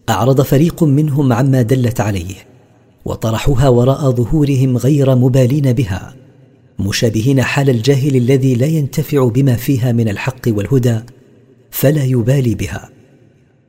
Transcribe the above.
أعرض فريق منهم عما دلت عليه وطرحوها وراء ظهورهم غير مبالين بها، مشابهين حال الجاهل الذي لا ينتفع بما فيها من الحق والهدى فلا يبالي بها.